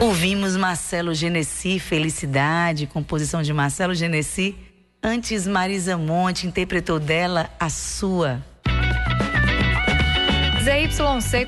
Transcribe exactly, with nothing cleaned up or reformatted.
Ouvimos Marcelo Genesi, Felicidade, composição de Marcelo Genesi. Antes, Marisa Monte interpretou dela A Sua. Z Y C